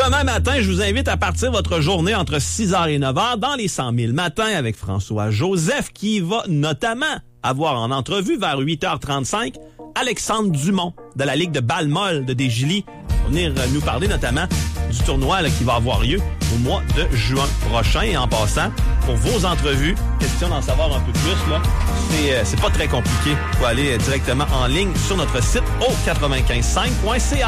Demain matin, je vous invite à partir votre journée entre 6h et 9h dans les 100 000 matins avec François Joseph qui va notamment avoir en entrevue vers 8h35 Alexandre Dumont de la Ligue de balle-molle de Desjolies pour venir nous parler notamment du tournoi là, qui va avoir lieu au mois de juin prochain. Et en passant, pour vos entrevues, question d'en savoir un peu plus, là, c'est pas très compliqué. Il faut aller directement en ligne sur notre site au 955.ca.